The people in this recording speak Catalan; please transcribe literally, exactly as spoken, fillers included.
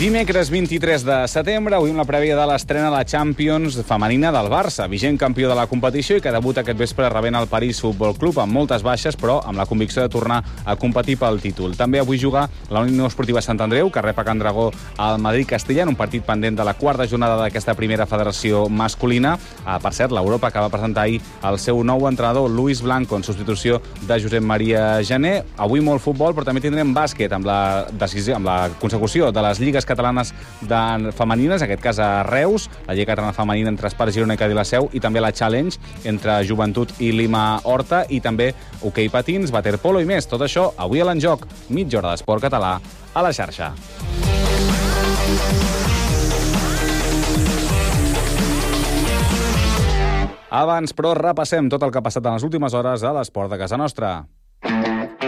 Dimecres vint-i-tres de setembre, avui amb la prèvia de l'estrena de la Champions femenina del Barça, vigent campió de la competició i que debuta aquest vespre rebent el París Futbol Club amb moltes baixes, però amb la convicció de tornar a competir pel títol. També avui juga la Unió Esportiva Sant Andreu, que rep a Can Dragó al Madrid-Castella en un partit pendent de la quarta jornada d'aquesta primera federació masculina. Ah, per cert, l'Europa que va presentar ahir el seu nou entrenador, Luis Blanco, en substitució de Josep Maria Jané. Avui molt futbol, però també tindrem bàsquet amb la decisió, amb la consecució de les lligues catalanes de femenines, en aquest cas a Reus, la Lliga Catalana Femenina entre Espar Girona i Cadí la Seu, i també la Challenge entre Joventut i Lima Horta, i també hoquei patins, waterpolo i més. Tot això avui a l'Enjoc, mitja hora d'esport català a la xarxa. Abans, però, repassem tot el que ha passat en les últimes hores a l'esport de casa nostra.